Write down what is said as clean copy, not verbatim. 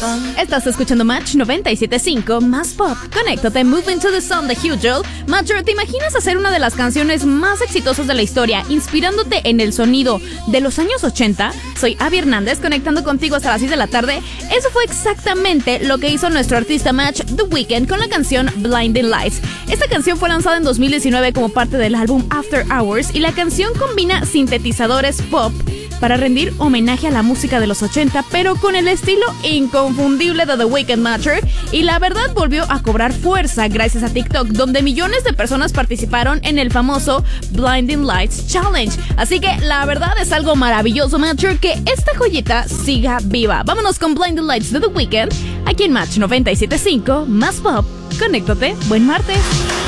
Estás escuchando Match 97.5 más pop. Conéctate, Move Into the Sun de Hugh Joel. Matcher, ¿te imaginas hacer una de las canciones más exitosas de la historia, inspirándote en el sonido de los años 80? Soy Abby Hernández, conectando contigo hasta las 6 de la tarde. Eso fue exactamente lo que hizo nuestro artista Match The Weeknd con la canción Blinding Lights. Esta canción fue lanzada en 2019 como parte del álbum After Hours y la canción combina sintetizadores pop para rendir homenaje a la música de los 80, pero con el estilo inconfundible de The Weeknd Matcher, y la verdad volvió a cobrar fuerza gracias a TikTok, donde millones de personas participaron en el famoso Blinding Lights Challenge. Así que la verdad es algo maravilloso, Matcher, que esta joyita siga viva. Vámonos con Blinding Lights de The Weeknd, aquí en Match 97.5, más pop. Conéctate, buen martes.